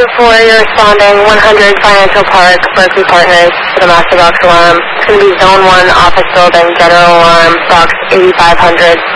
224, you're responding 100 Financial Park, Berkeley Partners, to the master box alarm. It's going to be Zone 1, office building, general alarm, box 8500.